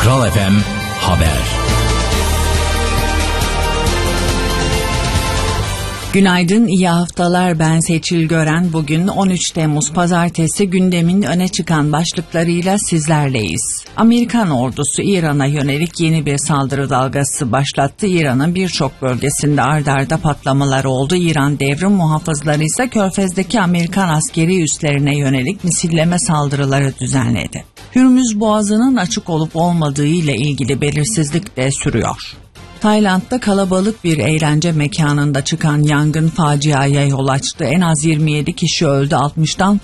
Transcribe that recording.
Kral FM Haber. Günaydın, iyi haftalar. Ben Seçil Gören. Bugün 13 Temmuz Pazartesi, gündemin öne çıkan başlıklarıyla sizlerleyiz. Amerikan ordusu İran'a yönelik yeni bir saldırı dalgası başlattı. İran'ın birçok bölgesinde ard arda patlamalar oldu. İran devrim muhafızları ise Körfez'deki Amerikan askeri üslerine yönelik misilleme saldırıları düzenledi. Hürmüz Boğazı'nın açık olup olmadığı ile ilgili belirsizlik de sürüyor. Tayland'da kalabalık bir eğlence mekanında çıkan yangın faciaya yol açtı. En az 27 kişi öldü, 60'tan